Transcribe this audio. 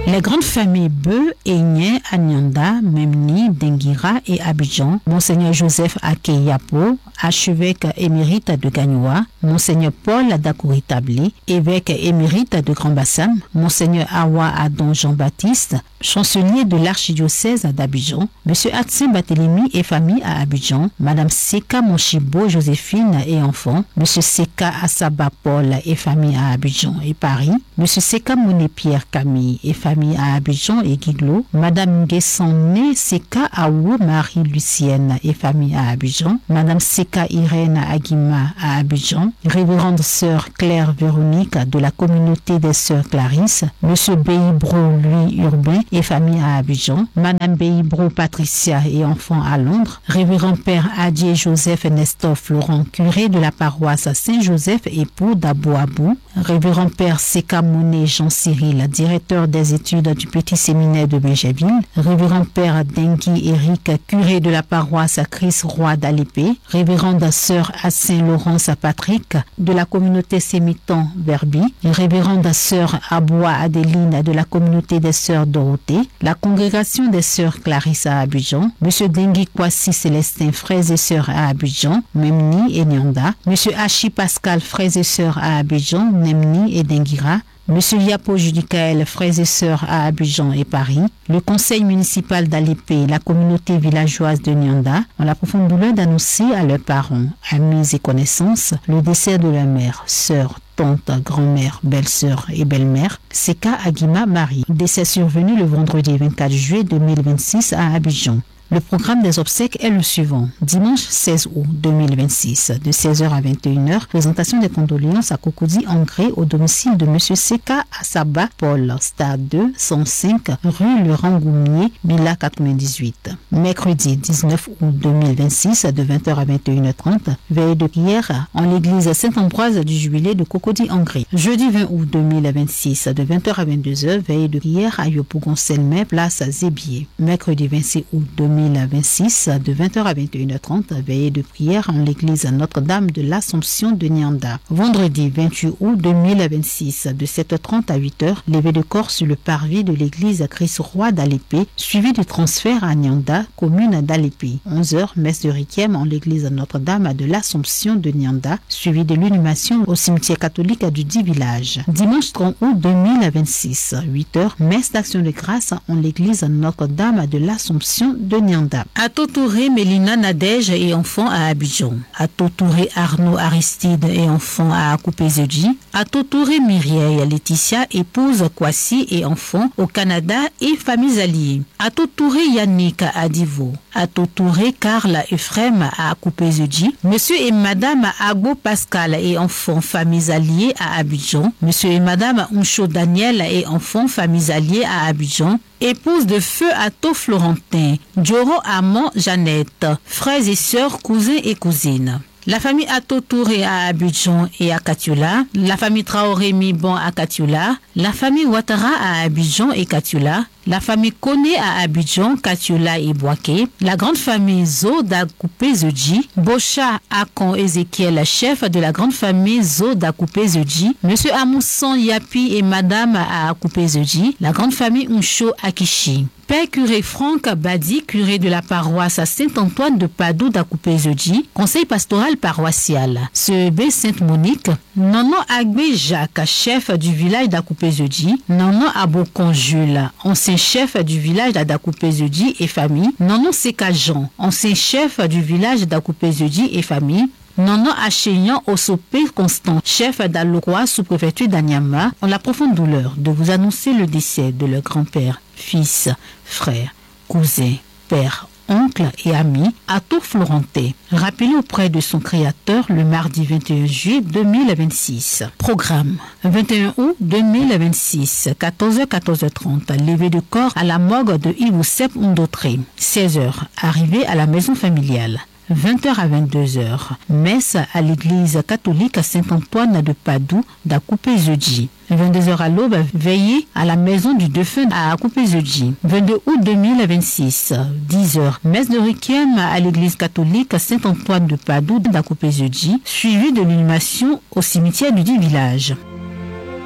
Les grandes familles Beu, Aigné, Anyanda, Memni, Denguira et Abidjan, Monseigneur Joseph Akeyapo, archevêque émérite de Gagnoa, Monseigneur Paul Dakouritabli, évêque émérite de Grand Bassam, Monseigneur Awa Adon Jean-Baptiste, chancelier de l'archidiocèse d'Abidjan, Monsieur Atsin Barthélemy et famille à Abidjan, Madame Seka Monchibo Joséphine et enfants, Monsieur Seka Assaba Paul et famille à Abidjan et Paris, Monsieur Seka Moné Pierre Camille et famille à Abidjan et Guiglo, Madame Nguesson-Né Seka Aou Marie-Lucienne et famille à Abidjan, Madame Seka Irène Aguima à Abidjan, Révérende Sœur Claire Véronique de la communauté des Sœurs Clarisse, Monsieur Beibro Louis Urbain et famille à Abidjan, Madame Beibro Patricia et enfants à Londres, Révérend Père Adier Joseph Nestor Florent, curé de la paroisse Saint-Joseph, époux d'Abou Abou, Révérend Père Seka Moné Jean Cyril, directeur des études du Petit Séminaire de Benjaville, Révérend Père Dengui Eric, curé de la paroisse Christ Roi d'Alépé, Révérende Sœur à Saint-Laurence Patrick de la communauté Sémitan Verbi, Révérende Sœur Aboua Adéline de la communauté des Sœurs Dorothée, la congrégation des Sœurs Clarisse à Abidjan, Monsieur Dengui Kwasi Célestin, frères et sœurs à Abidjan, Memni et Nyanda, Monsieur Hachi Pascal, frères et sœurs à Abidjan, Nemni et Denguira, Monsieur Yapo Judicaël, frères et sœurs à Abidjan et Paris, le conseil municipal d'Alépé, la communauté villageoise de Nyanda, ont la profonde douleur d'annoncer à leurs parents, amis et connaissances le décès de leur mère, sœur, tante, grand-mère, belle-sœur et belle-mère, Seka Aguima Marie. Décès survenu le vendredi 24 juillet 2026 à Abidjan. Le programme des obsèques est le suivant. Dimanche 16 août 2026, de 16h à 21h, présentation des condoléances à Cocody Angré au domicile de M. Seka Assaba Paul, stade 2, 105, rue Le Rangoumier, Mila 98. Mercredi 19 août 2026, de 20h à 21h30, veille de prière en l'église Saint-Ambroise du Jubilé de Cocody Angré. Jeudi 20 août 2026, de 20h à 22h, veille de prière à Yopougon-Selmay, place Zébier. Mercredi 26 août 2026, de 20h à 21h30, veillée de prière en l'église Notre-Dame de l'Assomption de Nyanda. Vendredi 28 août 2026, de 7h30 à 8h, levée de corps sur le parvis de l'église Christ Roi d'Alépé, suivi du transfert à Nyanda, commune d'Alépé. 11h, messe de requiem en l'église Notre-Dame de l'Assomption de Nyanda, suivi de l'inhumation au cimetière catholique du dit village. Dimanche 30 août 2026, 8h, messe d'action de grâce en l'église Notre-Dame de l'Assomption de Nyanda. Ato Touré, Mélina Nadège et enfants à Abidjan. Ato Touré, Arnaud Aristide et enfants à Akupé-Zedji. Ato Touré, Myriel Laetitia, épouse Kwasi et enfants au Canada et familles alliées. Ato Touré, Yannick à Divo. Ato Touré, Karl Ephraim à Akupé-Zedji. Monsieur et Madame Agbo Pascal et enfants familles alliées à Abidjan. Monsieur et Madame Uncho Daniel et enfants familles alliées à Abidjan. Épouse de feu Ato Florentin, Dioro Amant Jeannette, frères et sœurs, cousins et cousines. La famille Ato Touré à Abidjan et à Katiula, la famille Traoré Mibon à Katiula, la famille Ouattara à Abidjan et Katiula, la famille Koné à Abidjan, Katiula et Boaké, la grande famille Zo d'Akupé-Zedji, Bocha Akon Ezekiel, chef de la grande famille Zo d'Akupé-Zedji, Monsieur Amoussan Yapi et Madame à Akupé-Zedji, la grande famille Uncho Akishi. Père curé Franck Badi, curé de la paroisse à Saint-Antoine de Padoue d'Akupé-Zedji, conseil pastoral paroissial. CEB Sainte-Monique, Nono Agbe Jacques, chef du village d'Akupé-Zedji, Nono Abokon Jules, ancien chef du village d'Akupé-Zedji et famille, Nono Seka Jean, ancien chef du village d'Akupé-Zedji et famille, Nono Achéyan Osopé Constant, chef d'Alokwa, sous-préfecture d'Anyama, ont la profonde douleur de vous annoncer le décès de leur grand-père, fils, frère, cousin, père, oncle et ami, Ato Florentin, rappelé auprès de son créateur le mardi 21 juillet 2026. Programme 21 août 2026, 14h, 14h30, levée de corps à la morgue de Iboussep Ondotré. 16h, arrivée à la maison familiale. 20h à 22h, messe à l'église catholique Saint-Antoine de Padoue d'Akupé-Zedji. 22h à l'aube, veillée à la maison du défunt à Akupé-Zedji. 22 août 2026, 10h, messe de requiem à l'église catholique Saint-Antoine de Padoue d'Akupé-Zedji, suivie de l'inhumation au cimetière du dit village.